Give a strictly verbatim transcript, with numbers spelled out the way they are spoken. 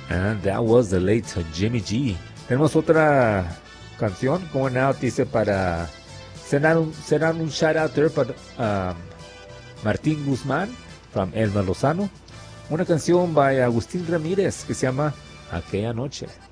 And that was the late Jimmy G. Tenemos otra canción, Going Out, dice para será un, será un shout out there para um, Martín Guzmán from Elma Lozano. Una canción by Agustín Ramírez que se llama Aquella Noche.